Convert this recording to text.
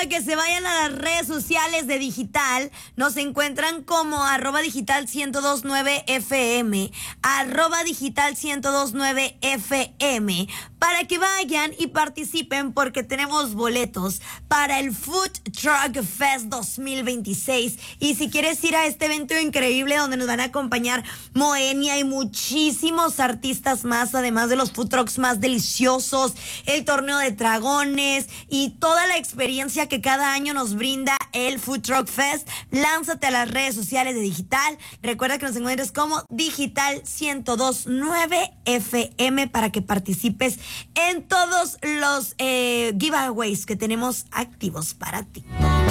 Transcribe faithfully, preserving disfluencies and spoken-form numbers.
a que se vayan a las redes sociales de Digital. Nos encuentran como arroba digital ciento dos punto nueve F M, arroba digital ciento dos punto nueve F M, para que vayan y participen porque tenemos boletos para el Food Truck Fest dos mil veintiséis. Y si quieres ir a este evento increíble donde nos van a acompañar Moenia y muchísimos artistas más, además de los food trucks más deliciosos, el torneo de dragones y toda la experiencia que cada año nos brinda el Food Truck Fest, lánzate a las redes sociales de Digital. Recuerda que nos encuentres como Digital ciento dos punto nueve F M para que participes en todos los eh, giveaways que tenemos activos para ti.